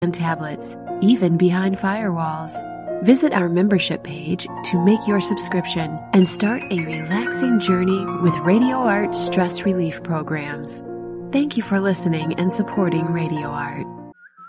and tablets, even behind firewalls. Visit our membership page to make your subscription and start a relaxing journey with Radio Art stress relief programs. Thank you for listening and supporting Radio Art.